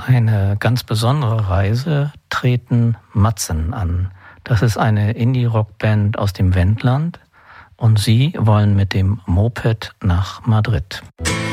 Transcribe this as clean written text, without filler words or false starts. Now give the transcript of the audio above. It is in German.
eine ganz besondere Reise treten Matzen an. Das ist eine Indie-Rock-Band aus dem Wendland und sie wollen mit dem Moped nach Madrid.